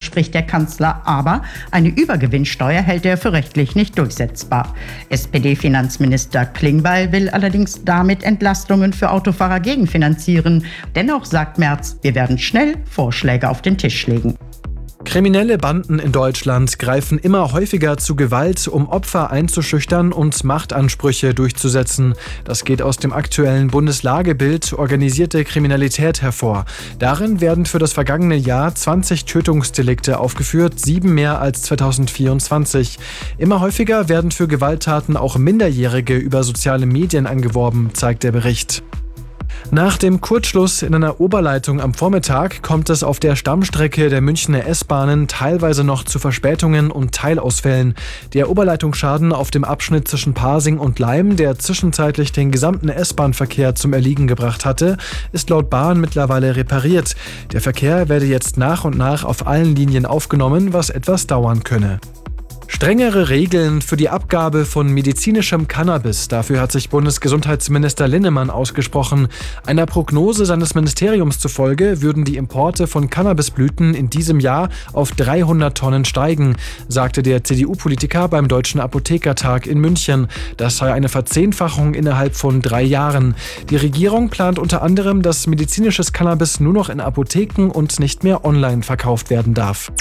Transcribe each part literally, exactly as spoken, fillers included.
verspricht der Kanzler, aber eine Übergewinnsteuer hält er für rechtlich nicht durchsetzbar. S P D-Finanzminister Klingbeil will allerdings damit Entlastungen für Autofahrer gegenfinanzieren. Dennoch sagt Merz, wir werden schnell Vorschläge auf den Tisch legen. Kriminelle Banden in Deutschland greifen immer häufiger zu Gewalt, um Opfer einzuschüchtern und Machtansprüche durchzusetzen. Das geht aus dem aktuellen Bundeslagebild Organisierte Kriminalität hervor. Darin werden für das vergangene Jahr zwanzig Tötungsdelikte aufgeführt, sieben mehr als zweitausendvierundzwanzig. Immer häufiger werden für Gewalttaten auch Minderjährige über soziale Medien angeworben, zeigt der Bericht. Nach dem Kurzschluss in einer Oberleitung am Vormittag kommt es auf der Stammstrecke der Münchner S-Bahnen teilweise noch zu Verspätungen und Teilausfällen. Der Oberleitungsschaden auf dem Abschnitt zwischen Pasing und Laim, der zwischenzeitlich den gesamten S-Bahn-Verkehr zum Erliegen gebracht hatte, ist laut Bahn mittlerweile repariert. Der Verkehr werde jetzt nach und nach auf allen Linien aufgenommen, was etwas dauern könne. Strengere Regeln für die Abgabe von medizinischem Cannabis. Dafür hat sich Bundesgesundheitsminister Linnemann ausgesprochen. Einer Prognose seines Ministeriums zufolge würden die Importe von Cannabisblüten in diesem Jahr auf dreihundert Tonnen steigen, sagte der C D U-Politiker beim Deutschen Apothekertag in München. Das sei eine Verzehnfachung innerhalb von drei Jahren. Die Regierung plant unter anderem, dass medizinisches Cannabis nur noch in Apotheken und nicht mehr online verkauft werden darf.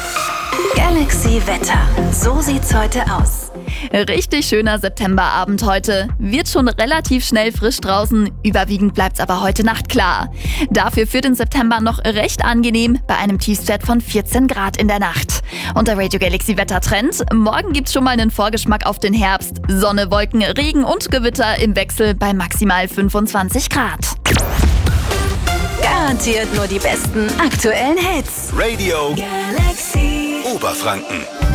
Galaxy Wetter. So sieht's heute aus. Richtig schöner Septemberabend heute. Wird schon relativ schnell frisch draußen. Überwiegend bleibt's aber heute Nacht klar. Dafür für den September noch recht angenehm bei einem Tiefstwert von vierzehn Grad in der Nacht. Und der Radio Galaxy Wettertrend. Morgen gibt's schon mal einen Vorgeschmack auf den Herbst. Sonne, Wolken, Regen und Gewitter im Wechsel bei maximal fünfundzwanzig Grad. Garantiert nur die besten aktuellen Hits. Radio Galaxy Oberfranken.